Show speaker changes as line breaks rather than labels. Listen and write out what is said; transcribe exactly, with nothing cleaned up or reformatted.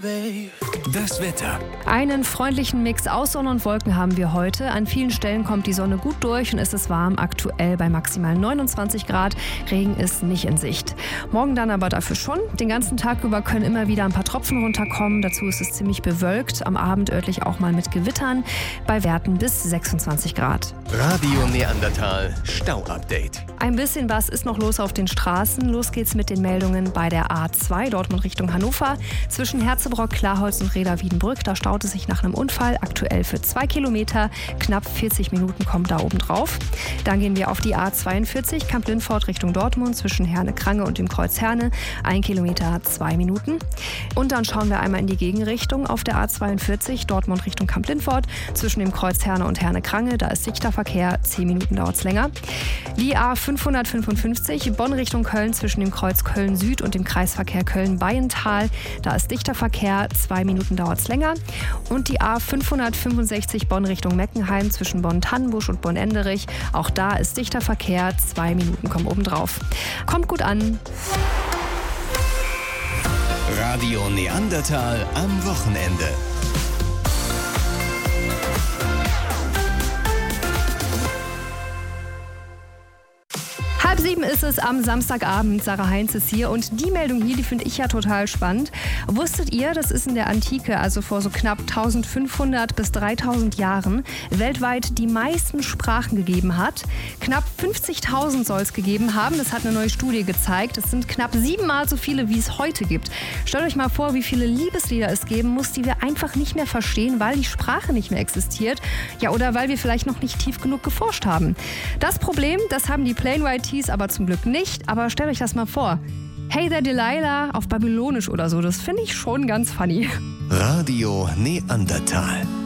Das Wetter.
Einen freundlichen Mix aus Sonne und Wolken haben wir heute. An vielen Stellen kommt die Sonne gut durch und es ist warm, aktuell bei maximal neunundzwanzig Grad. Regen ist nicht in Sicht. Morgen dann aber dafür schon. Den ganzen Tag über können immer wieder ein paar Tropfen runterkommen. Dazu ist es ziemlich bewölkt. Am Abend örtlich auch mal mit Gewittern. Bei Werten bis sechsundzwanzig Grad.
Radio Neandertal Stau-Update.
Ein bisschen was ist noch los auf den Straßen. Los geht's mit den Meldungen bei der A zwei, Dortmund Richtung Hannover. Zwischen Herzebrock, Klarholz und Reda-Wiedenbrück. Da staut es sich nach einem Unfall. Aktuell für zwei Kilometer. Knapp vierzig Minuten kommen da oben drauf. Dann gehen wir auf die A zweiundvierzig, Kamp-Lindfort Richtung Dortmund. Zwischen Herne-Krange und dem Kreuz Herne. Ein Kilometer, zwei Minuten. Und dann schauen wir einmal in die Gegenrichtung auf der A zweiundvierzig, Dortmund Richtung Kamp-Lindfort. Zwischen dem Kreuz Herne und Herne-Krange. Da ist dichter Verkehr. zehn Minuten dauert es länger. Die A fünfhundertfünfundfünfzig, Bonn Richtung Köln. Zwischen dem Kreuz Köln Süd und dem Kreisverkehr Köln-Bayental. Da ist dichter Verkehr. Zwei Minuten dauert es länger. Und die A fünfhundertfünfundsechzig, Bonn Richtung Meckenheim. Zwischen Bonn-Tannenbusch und Bonn-Enderich. Auch da ist dichter Verkehr. Zwei Minuten kommen obendrauf. Kommt gut an.
Radio Neandertal am Wochenende.
Halb sieben ist es am Samstagabend. Sarah Heinz ist hier und die Meldung hier, die finde ich ja total spannend. Wusstet ihr, dass es in der Antike, also vor so knapp eintausendfünfhundert bis dreitausend Jahren, weltweit die meisten Sprachen gegeben hat? Knapp fünfzigtausend soll es gegeben haben. Das hat eine neue Studie gezeigt. Es sind knapp siebenmal so viele, wie es heute gibt. Stellt euch mal vor, wie viele Liebeslieder es geben muss, die wir einfach nicht mehr verstehen, weil die Sprache nicht mehr existiert. Ja, oder weil wir vielleicht noch nicht tief genug geforscht haben. Das Problem, das haben die Plain White T's aber zum Glück nicht, aber stellt euch das mal vor. Hey there Delilah auf Babylonisch oder so, das finde ich schon ganz funny.
Radio Neandertal.